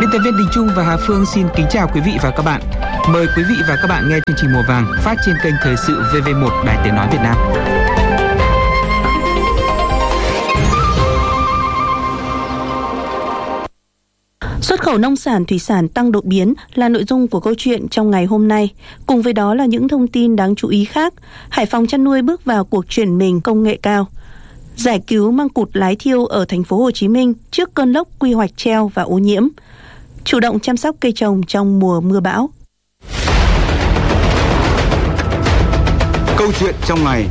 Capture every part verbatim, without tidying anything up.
Biên tập viên Đình Trung và Hà Phương xin kính chào quý vị và các bạn. Mời quý vị và các bạn nghe chương trình Mùa Vàng phát trên kênh Thời sự vê vê một Đài Tiếng nói Việt Nam. Xuất khẩu nông sản, thủy sản tăng đột biến là nội dung của câu chuyện trong ngày hôm nay. Cùng với đó là những thông tin đáng chú ý khác. Hải Phòng chăn nuôi bước vào cuộc chuyển mình công nghệ cao. Giải cứu măng cụt lái thiêu ở thành phố Hồ Chí Minh trước cơn lốc quy hoạch treo và ô nhiễm. Chủ động chăm sóc cây trồng trong mùa mưa bão. Câu chuyện trong ngày.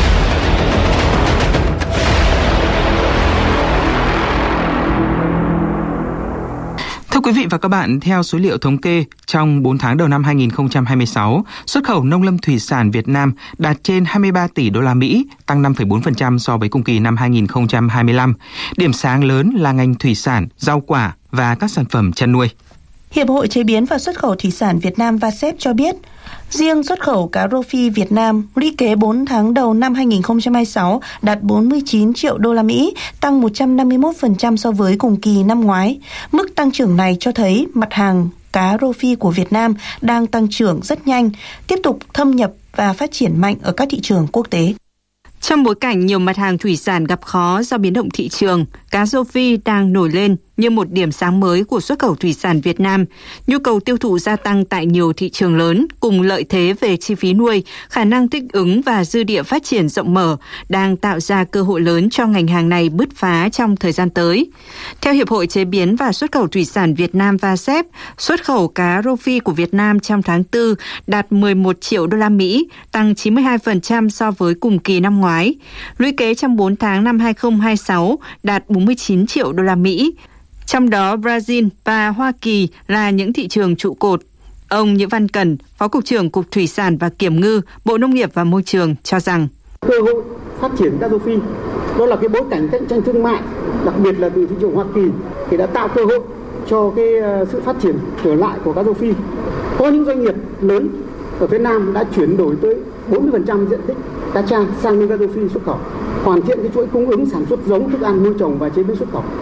Thưa quý vị và các bạn, theo số liệu thống kê, trong bốn tháng đầu năm hai nghìn không trăm hai mươi sáu, xuất khẩu nông lâm thủy sản Việt Nam đạt trên hai mươi ba tỷ đô la Mỹ, tăng năm phẩy bốn phần trăm so với cùng kỳ năm hai nghìn không trăm hai mươi lăm. Điểm sáng lớn là ngành thủy sản, rau quả và các sản phẩm chăn nuôi. Hiệp hội Chế biến và Xuất khẩu Thủy sản Việt Nam vê a xê pê cho biết, riêng xuất khẩu cá rô phi Việt Nam lũy kế bốn tháng đầu năm hai nghìn không trăm hai mươi sáu đạt bốn mươi chín triệu đô la Mỹ, tăng một trăm năm mươi mốt phần trăm so với cùng kỳ năm ngoái. Mức tăng trưởng này cho thấy mặt hàng cá rô phi của Việt Nam đang tăng trưởng rất nhanh, tiếp tục thâm nhập và phát triển mạnh ở các thị trường quốc tế. Trong bối cảnh nhiều mặt hàng thủy sản gặp khó do biến động thị trường, cá rô phi đang nổi lên như một điểm sáng mới của xuất khẩu thủy sản Việt Nam. Nhu cầu tiêu thụ gia tăng tại nhiều thị trường lớn, cùng lợi thế về chi phí nuôi, khả năng thích ứng và dư địa phát triển rộng mở đang tạo ra cơ hội lớn cho ngành hàng này bứt phá trong thời gian tới. Theo Hiệp hội Chế biến và Xuất khẩu Thủy sản Việt Nam vê a xê pê, xuất khẩu cá rô phi của Việt Nam trong tháng tư đạt mười một triệu đô la Mỹ, tăng chín mươi hai phần trăm so với cùng kỳ năm ngoái. Lũy kế trong bốn tháng năm hai nghìn không trăm hai mươi sáu đạt bốn mươi chín triệu đô la Mỹ. Trong đó Brazil và Hoa Kỳ là những thị trường trụ cột. Ông Nguyễn Văn Cẩn, Phó Cục trưởng Cục Thủy sản và Kiểm ngư, Bộ Nông nghiệp và Môi trường cho rằng cơ hội phát triển cá rô phi đó là cái bối cảnh cạnh tranh thương mại, đặc biệt là từ thị trường Hoa Kỳ thì đã tạo cơ hội cho cái sự phát triển trở lại của cá rô phi. Có những doanh nghiệp lớn ở Việt Nam đã chuyển đổi tới bốn mươi phần trăm diện tích cá tra sang nuôi cá rô phi xuất khẩu, hoàn thiện cái chuỗi cung ứng sản xuất giống, thức ăn, nuôi trồng và chế biến xuất khẩu.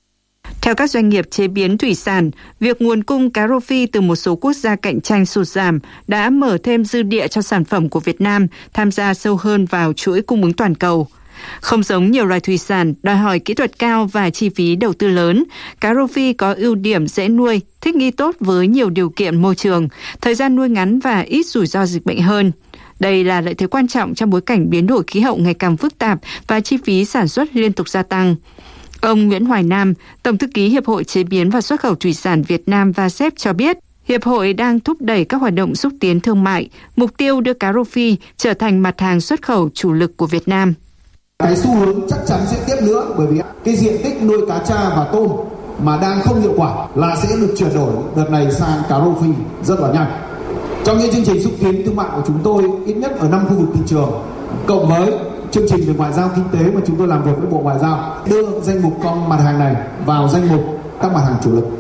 Theo các doanh nghiệp chế biến thủy sản, việc nguồn cung cá rô phi từ một số quốc gia cạnh tranh sụt giảm đã mở thêm dư địa cho sản phẩm của Việt Nam tham gia sâu hơn vào chuỗi cung ứng toàn cầu. Không giống nhiều loài thủy sản đòi hỏi kỹ thuật cao và chi phí đầu tư lớn, cá rô phi có ưu điểm dễ nuôi, thích nghi tốt với nhiều điều kiện môi trường, thời gian nuôi ngắn và ít rủi ro dịch bệnh hơn. Đây là lợi thế quan trọng trong bối cảnh biến đổi khí hậu ngày càng phức tạp và chi phí sản xuất liên tục gia tăng. Ông Nguyễn Hoài Nam, Tổng thư ký Hiệp hội Chế biến và Xuất khẩu Thủy sản Việt Nam vê a xê pê cho biết, Hiệp hội đang thúc đẩy các hoạt động xúc tiến thương mại, mục tiêu đưa cá rô phi trở thành mặt hàng xuất khẩu chủ lực của Việt Nam. Cái xu hướng chắc chắn sẽ tiếp nữa, bởi vì cái diện tích nuôi cá tra và tôm mà đang không hiệu quả là sẽ được chuyển đổi đợt này sang cá rô phi rất là nhanh. Trong những chương trình xúc tiến thương mại của chúng tôi, ít nhất ở năm khu vực thị trường, cộng với chương trình về ngoại giao kinh tế mà chúng tôi làm việc với Bộ Ngoại giao, đưa danh mục con mặt hàng này vào danh mục các mặt hàng chủ lực.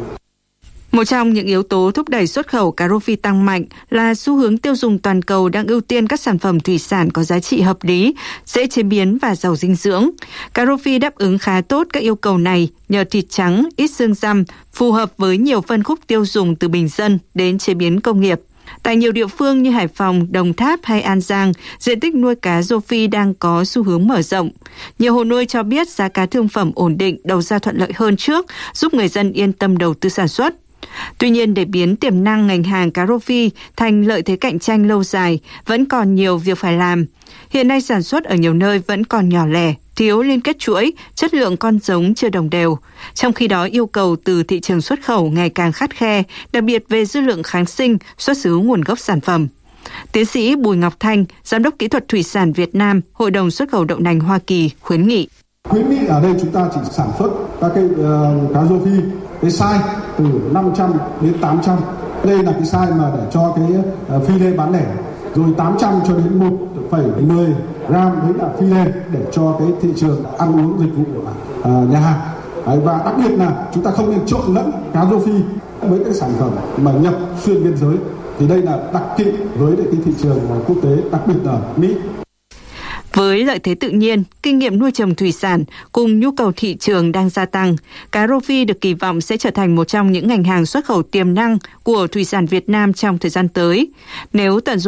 Một trong những yếu tố thúc đẩy xuất khẩu cá rô phi tăng mạnh là xu hướng tiêu dùng toàn cầu đang ưu tiên các sản phẩm thủy sản có giá trị hợp lý, dễ chế biến và giàu dinh dưỡng. Cá rô phi đáp ứng khá tốt các yêu cầu này nhờ thịt trắng, ít xương răm, phù hợp với nhiều phân khúc tiêu dùng từ bình dân đến chế biến công nghiệp. Tại nhiều địa phương như Hải Phòng, Đồng Tháp hay An Giang, diện tích nuôi cá rô phi đang có xu hướng mở rộng. Nhiều hộ nuôi cho biết giá cá thương phẩm ổn định, đầu ra thuận lợi hơn trước, giúp người dân yên tâm đầu tư sản xuất. Tuy nhiên, để biến tiềm năng ngành hàng cá rô phi thành lợi thế cạnh tranh lâu dài, vẫn còn nhiều việc phải làm. Hiện nay sản xuất ở nhiều nơi vẫn còn nhỏ lẻ, thiếu liên kết chuỗi, chất lượng con giống chưa đồng đều. Trong khi đó, yêu cầu từ thị trường xuất khẩu ngày càng khắt khe, đặc biệt về dư lượng kháng sinh, xuất xứ nguồn gốc sản phẩm. Tiến sĩ Bùi Ngọc Thanh, Giám đốc Kỹ thuật Thủy sản Việt Nam, Hội đồng xuất khẩu đậu nành Hoa Kỳ khuyến nghị. Khuyến nghị ở đây chúng ta chỉ sản xuất các cái uh, cá rô phi, cái size từ năm trăm đến tám trăm. Đây là cái size mà để cho cái uh, phi lê bán lẻ. Rồi tám trăm cho đến một phẩy mười gram đấy là phi lê để cho cái thị trường ăn uống dịch vụ của uh, nhà hàng. Đấy, và đặc biệt là chúng ta không nên trộn lẫn cá rô phi với các sản phẩm mà nhập xuyên biên giới. Thì đây là đặc kỵ với cái thị trường quốc tế, đặc biệt là Mỹ. Với lợi thế tự nhiên, kinh nghiệm nuôi trồng thủy sản cùng nhu cầu thị trường đang gia tăng, cá rô phi được kỳ vọng sẽ trở thành một trong những ngành hàng xuất khẩu tiềm năng của thủy sản Việt Nam trong thời gian tới. Nếu tận dụng